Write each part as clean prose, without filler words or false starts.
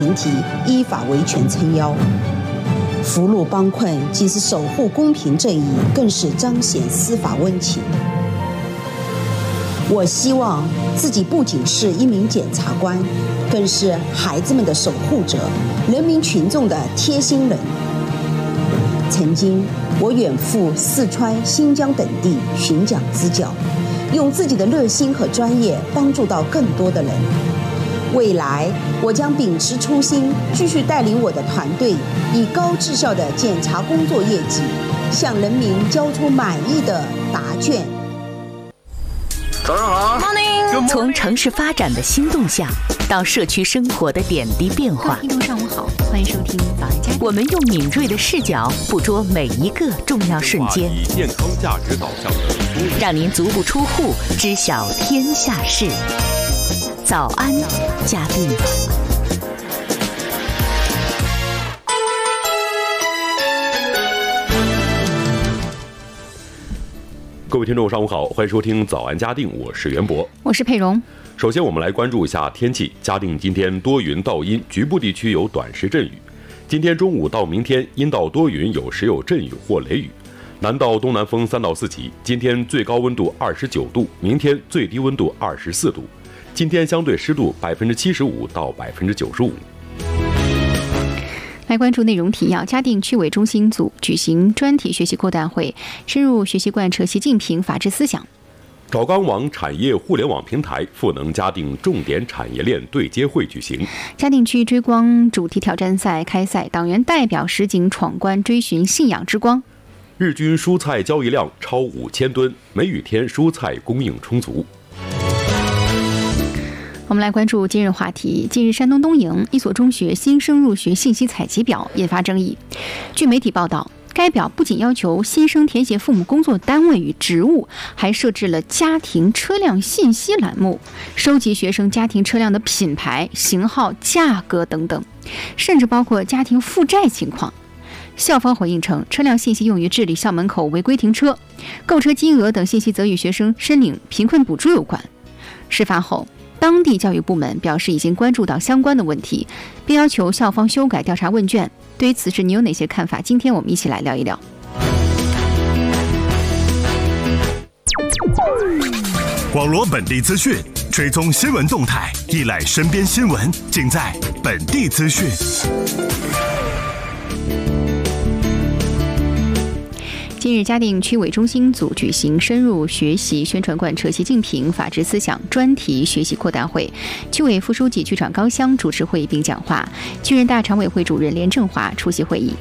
群体依法维权撑腰。扶弱帮困既是守护公平正义，更是彰显司法温情。我希望自己不仅是一名检察官，更是孩子们的守护者，人民群众的贴心人。曾经，我远赴四川、新疆等地巡讲支教，用自己的热心和专业帮助到更多的人。未来，我将秉持初心，继续带领我的团队，以高质效的检察工作业绩，向人民交出满意的答卷。 早上好 ，Morning。从城市发展的新动向，到社区生活的点滴变化。 听众上午好，欢迎收听早安家庭。 我们用敏锐的视角捕捉每一个重要瞬间， 以健康价值导向的让您足不出户知晓天下事。早安，嘉宾。 各位听众，上午好，欢迎收听早安嘉定，我是袁博， 我是佩蓉。 首先，我们来关注一下天气。嘉定今天多云到阴，局部地区有短时阵雨。今天中午到明天阴到多云，有时有阵雨或雷雨。南到东南风3到4级。今天最高温度29度，明天最低温度24度。今天相对湿度75%到95%。 来关注内容提要：嘉定区委中心组举行专题学习扩大会，深入学习贯彻习近平法治思想。 赵刚网产业互联网平台赋能嘉定重点产业链对接会举行。 嘉定区追光主题挑战赛开赛，党员代表实景闯关追寻信仰之光。 日均蔬菜交易量超5000吨，梅雨天蔬菜供应充足。 我们来关注今日话题。近日，山东东营一所中学新生入学信息采集表引发争议。据媒体报道，该表不仅要求新生填写父母工作单位与职务，还设置了家庭车辆信息栏目，收集学生家庭车辆的品牌、型号、价格等等，甚至包括家庭负债情况。校方回应称，车辆信息用于治理校门口违规停车，购车金额等信息则与学生申领贫困补助有关。事发后，当地教育部门表示已经关注到相关的问题，并要求校方修改调查问卷。对于此事，你有哪些看法？今天我们一起来聊一聊。 网罗本地资讯，追踪新闻动态，一览身边新闻，尽在本地资讯。 近日，嘉定区委中心组举行深入学习宣传贯彻习近平法治思想专题学习扩大会，区委副书记、区长高湘主持会议并讲话，区人大常委会主任连振华出席会议。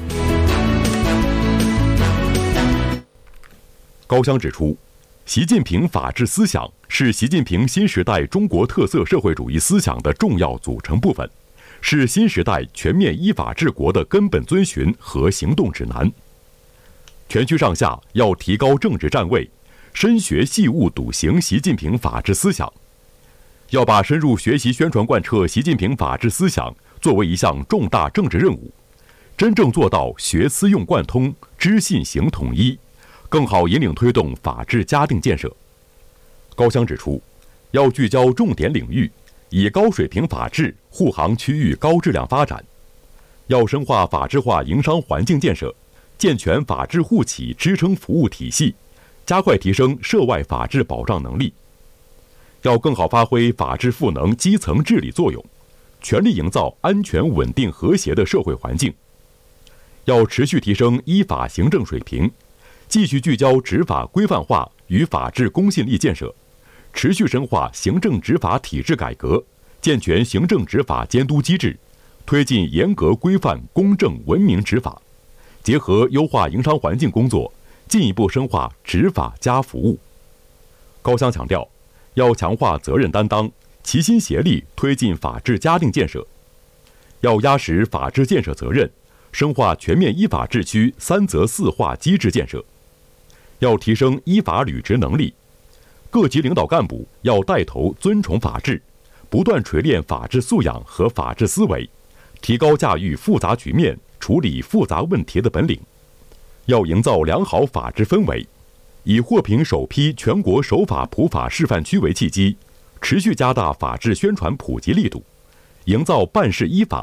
高湘指出，习近平法治思想是习近平新时代中国特色社会主义思想的重要组成部分，是新时代全面依法治国的根本遵循和行动指南。全区上下要提高政治站位，深学细悟笃行习近平法治思想，要把深入学习宣传贯彻习近平法治思想作为一项重大政治任务，真正做到学思用贯通、知信行统一，更好引领推动法治嘉定建设。高湘指出，要聚焦重点领域，以高水平法治护航区域高质量发展，要深化法治化营商环境建设，健全法治护企支撑服务体系，加快提升涉外法治保障能力。要更好发挥法治赋能基层治理作用，全力营造安全稳定和谐的社会环境。要持续提升依法行政水平，继续聚焦执法规范化与法治公信力建设，持续深化行政执法体制改革，健全行政执法监督机制，推进严格规范公正文明执法，结合优化营商环境工作，进一步深化执法加服务。高湘强调，要强化责任担当，齐心协力推进法治嘉定建设，要压实法治建设责任，深化全面依法治区3责4化机制建设，要提升依法履职能力。各级领导干部要带头尊崇法治，不断锤炼法治素养和法治思维，提高驾驭复杂局面、处理复杂问题的本领。要营造良好法治氛围，以获评首批全国守法普法示范区为契机，持续加大法治宣传普及力度，营造办事依法、